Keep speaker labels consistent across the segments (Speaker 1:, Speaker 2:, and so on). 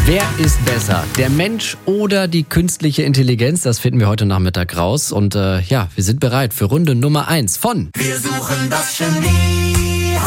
Speaker 1: Wer ist besser, der Mensch oder die künstliche Intelligenz? Das finden wir heute Nachmittag raus. Und wir sind bereit für Runde Nummer 1 von
Speaker 2: Wir suchen das Genie.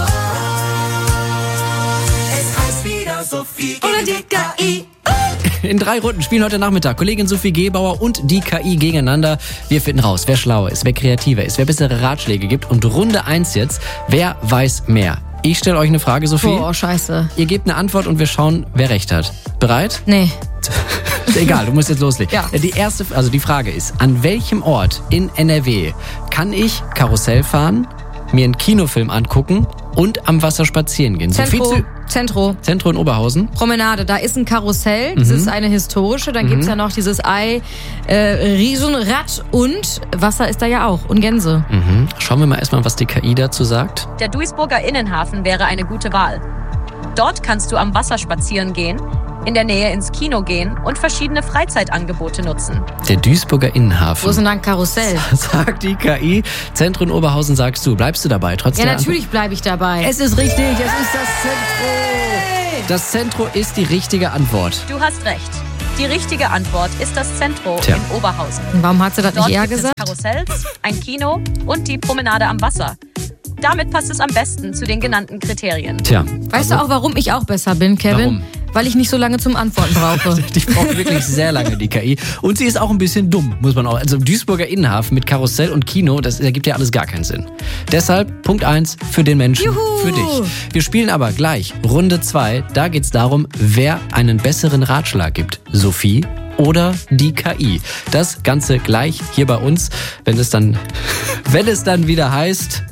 Speaker 2: Es heißt wieder Sophie oder die KI.
Speaker 1: In 3 Runden spielen heute Nachmittag Kollegin Sophie Gebauer und die KI gegeneinander. Wir finden raus, wer schlauer ist, wer kreativer ist, wer bessere Ratschläge gibt. Und Runde 1 jetzt, wer weiß mehr? Ich stelle euch eine Frage, Sophie.
Speaker 3: Oh, scheiße.
Speaker 1: Ihr gebt eine Antwort und wir schauen, wer recht hat. Bereit?
Speaker 3: Nee.
Speaker 1: Egal, du musst jetzt loslegen.
Speaker 3: Ja.
Speaker 1: Die Frage ist, an welchem Ort in NRW kann ich Karussell fahren, mir einen Kinofilm angucken und am Wasser spazieren gehen?
Speaker 3: Zentro.
Speaker 1: Zentro in Oberhausen.
Speaker 3: Promenade, da ist ein Karussell, das ist eine historische, dann gibt's ja noch dieses Riesenrad und Wasser ist da ja auch und Gänse.
Speaker 1: Schauen wir mal erstmal, was die KI dazu sagt.
Speaker 4: Der Duisburger Innenhafen wäre eine gute Wahl. Dort kannst du am Wasser spazieren gehen, in der Nähe ins Kino gehen und verschiedene Freizeitangebote nutzen.
Speaker 1: Der Duisburger Innenhafen.
Speaker 3: Wo ist denn da ein Karussell?
Speaker 1: Sagt die KI. Zentro in Oberhausen sagst du. Bleibst du dabei? Trotzdem.
Speaker 3: Ja, natürlich bleibe ich dabei.
Speaker 1: Es ist richtig, es ist das Zentro. Das Zentro ist die richtige Antwort.
Speaker 4: Du hast recht. Die richtige Antwort ist das Zentro in Oberhausen.
Speaker 3: Warum hat sie das
Speaker 4: Dort
Speaker 3: nicht eher
Speaker 4: gibt
Speaker 3: gesagt?
Speaker 4: es Karussells, ein Kino und die Promenade am Wasser. Damit passt es am besten zu den genannten Kriterien.
Speaker 1: Tja.
Speaker 3: Weißt du auch, warum ich auch besser bin, Kevin?
Speaker 1: Warum?
Speaker 3: Weil ich nicht so lange zum Antworten brauche.
Speaker 1: Die braucht wirklich sehr lange, die KI. Und sie ist auch ein bisschen dumm, muss man auch. Also Duisburger Innenhafen mit Karussell und Kino, das ergibt ja alles gar keinen Sinn. Deshalb Punkt 1 für den Menschen, für dich. Wir spielen aber gleich Runde 2. Da geht's darum, wer einen besseren Ratschlag gibt. Sophie oder die KI. Das Ganze gleich hier bei uns, wenn es dann wieder heißt...